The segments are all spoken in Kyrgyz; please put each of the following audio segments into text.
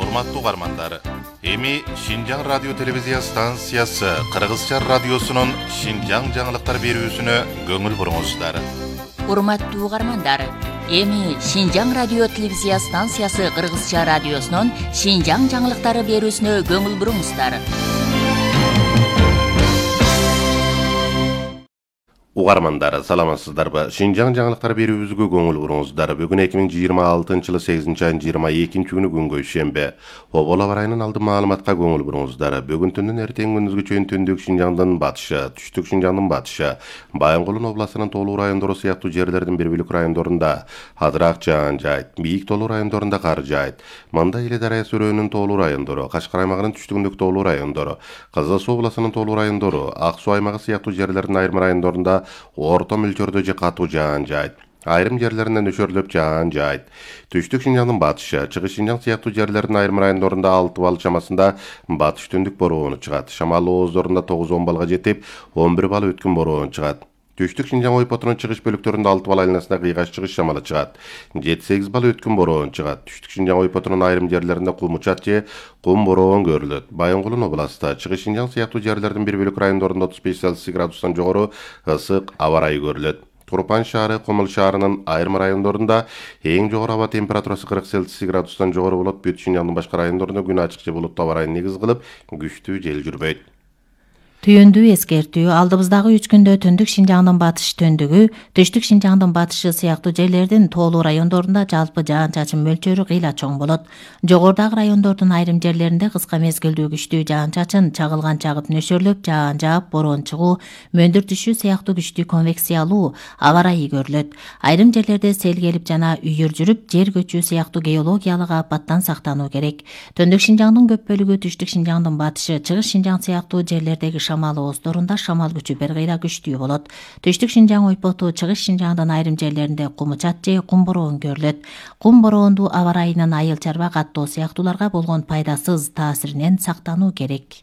Урматтуу угармандар, эми Шинжаң радио телевизия станциясы Кыргызча радиосунун Шинжаң жаңылыктар берүүсүнө көңүл буруңуздар. Урматтуу угармандар, эми Шинжаң радио телевизия станциясы Кыргызча радиосунун Шинжаң жаңылыктары берүүсүнө көңүл буруңуздар. Угармандар, саламатсыздарбы? Шинжаң жаңылыктар берүүбүзгө көңүл буруңуздар. Бүгүн 2026-жылы 8-22 күнү күнгө шембе. Обол аба ырайынын алды маалыматка көңүл буруңуздар. Бүгүн түндүн эртең күндүзгө чейин түндүк Шинжаңдын батышы, түштүк Шинжаңдын батышы, Байынгулун областынын толуу райондору сыяктуу жерлердин бир бөлүк райондорунда азыраак жаан жайт, бийик толуу райондорунда кар жайт. Мында Иле Дарая Сөрөөнүн толуу райондору, Кашкар аймагынын түштүгүндөгү толуу райондору, Кызыл Суу областынын толуу райондору, Ак Суу аймагы сыяктуу жерлердин айрым райондорунда орто мөлчөрдө же катуу жаан жайт. Айрым жерлеринде нөшөрлөп жаан жайт. Түштүк Шинжаңдын батышы, Чыгыш Шинжаң сыяктуу жерлердин айрым райондорунда 6 балл чамасында батыш түндүк бороону чыгат. Шамал ооздорунда 9-10 балга жетип, 11 балл өткүн бороону чыгат. Түштүк Шинжаң ойпотунун чыгыш бөлүктөрүндө 6 балл айланасында кыйгаш чыгыш шамалы чыгат. 7-8 балл өткүн бороону чыгат. Түштүк Шинжаң ойпотунун айрым жерлеринде кум учат же кум бороон көрүлөт. Байынгулун областында Чыгыш Шинжаң сыяктуу жерлердин бир бөлүк райондорунда 35 Цельсий градустан жогору ысык аба ырайы көрүлөт. Турпан шаары, Комул шаарынын айрым райондорунда эң жогору аба температурасы 40 Цельсий градустан жогору болот. Бүт Шинжаңдын башка райондорунда күн ачык же булуттуу аба ырайын негиз кылып, күчтүү жел жүрбөйт. Түйөндүү эскертүү: алдыбыздагы 3 күндө түндүк Шинжаңдын батыш төндүгү, түштүк Шинжаңдын батышы сыяктуу жерлердин тоолуу райондорунда жалпы жаан-чачын мөлчөрү кыйла чоң болот. Жогорудагы райондордун айрым жерлеринде кыска мезгилдүү күчтүү жаан-чачын, чагылган чагып нөшөрлөп жаан жаап, бороон чыгуу, мөндүр түшүү сыяктуу күчтүү конвекциялуу аба ырайы көрүлөт. Айрым жерлерде сел келип жана үйүр жүрүп, жер көчүү сыяктуу геологиялык апаттан сактануу керек. Түндүк Шинжаңдын көп бөлүгү, түштүк Шинжаңдын батышы, Чыгыш Шинжаң сыяктуу жерлердеги шамал ооздорунда шамал күчү бир кыйла күчтүү болот. Түштүк Шинжаң ойпоту, Чыгыш Шинжаңдын айрым жерлеринде кум учат же кум бороон көрүлөт. Кум бороондуу аба ырайынын айыл чарба каттоо сыяктууларга болгон пайдасыз таасиринен сактануу керек.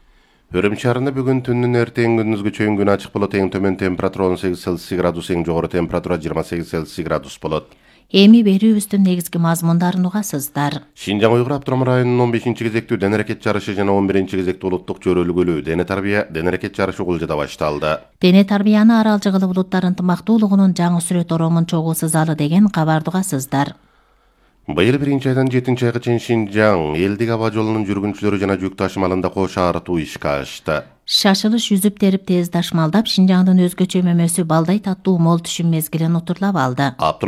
Өрүм шаарында бүгүн түндүн эртең күндүзгө чейин күн ачык болот. Эң төмөн температура 18 Цельсий градус, эң жогору температура 28 Цельсий градус болот. Эми берүүбүздүн негизги мазмундарын угасыздар. Шинжаң Уйгур автономдук районунун 15-кезектүү дене аракет жарышы жана 11-кезектүү улуттук чөйрөлгөлүү дене тарбия дене аракет жарышы Кулжада башталды. Дене тарбияны Арал Жыгылы булуттар ынтымактуулугунун жаңы сүрөт оромун чогуусу залы деген кабарды угасыздар. Быйыл 1-айдан 7-айга чейин Шинжаң элдик аба жолунун жүргүнчүлөрү жана жүк ташымалында кош артуу ишке ашты. Шашылыш жүзүп терип тез дашмалдап, Шинжаңдын өзгөчө мөмөсү балдай таттуу мол түшүм мезгилин утурлап алды.